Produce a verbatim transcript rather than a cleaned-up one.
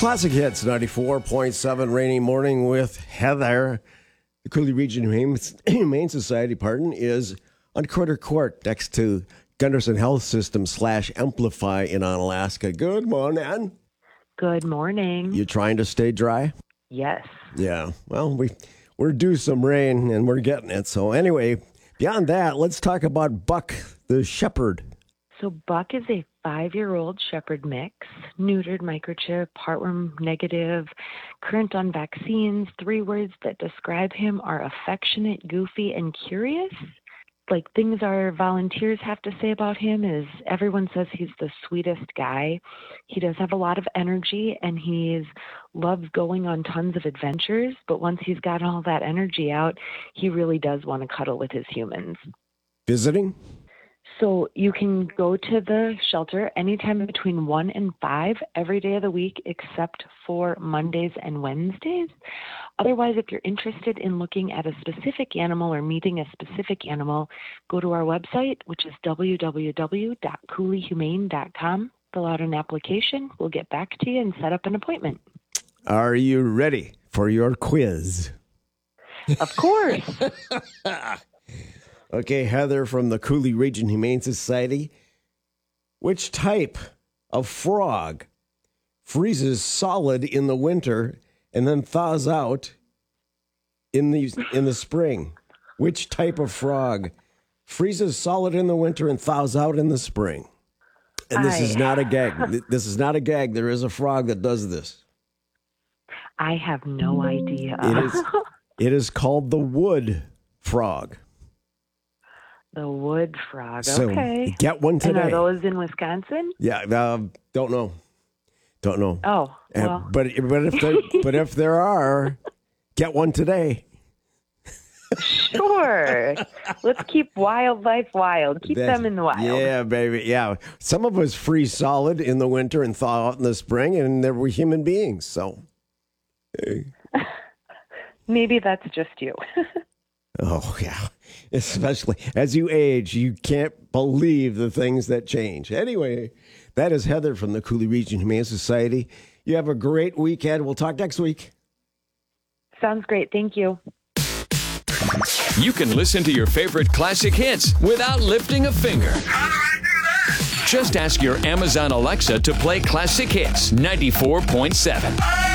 Classic Hits ninety-four point seven, rainy morning with Heather. The Cooley Region Humane Society, pardon, is on Critter Court next to Gunderson Health System slash Amplify in Onalaska. Good morning. Good morning. You trying to stay dry? Yes. Yeah. Well, we, we're due some rain, and we're getting it. So anyway, beyond that, let's talk about Buck, the shepherd. So Buck is a five-year-old shepherd mix, neutered, microchip, heartworm negative, current on vaccines. Three words that describe him are affectionate, goofy, and curious. Like things our volunteers have to say about him is everyone says he's the sweetest guy. He does have a lot of energy and he loves going on tons of adventures. But once he's got all that energy out, he really does want to cuddle with his humans. Visiting? So you can go to the shelter anytime between one and five every day of the week except for Mondays and Wednesdays. Otherwise, if you're interested in looking at a specific animal or meeting a specific animal, go to our website, which is w w w dot cooley humane dot com. Fill out an application. We'll get back to you and set up an appointment. Are you ready for your quiz? Of course. Okay, Heather from the Cooley Region Humane Society. Which type of frog freezes solid in the winter and then thaws out in the in the spring? Which type of frog freezes solid in the winter and thaws out in the spring? And this I, is not a gag. This is not a gag. There is a frog that does this. I have no idea. It is, it is called the wood frog. The wood frog. So okay. Get one today. And are those in Wisconsin? Yeah. Uh, don't know. Don't know. Oh. Well. Uh, but but if there, but if there are, get one today. Sure. Let's keep wildlife wild. Keep That's, them in the wild. Yeah, baby. Yeah. Some of us freeze solid in the winter and thaw out in the spring, and we're human beings. So. Hey. Maybe that's just you. Oh, yeah. Especially as you age, you can't believe the things that change. Anyway, that is Heather from the Cooley Region Humane Society. You have a great weekend. We'll talk next week. Sounds great. Thank you. You can listen to your favorite classic hits without lifting a finger. How do I do that? Just ask your Amazon Alexa to play Classic Hits ninety-four point seven.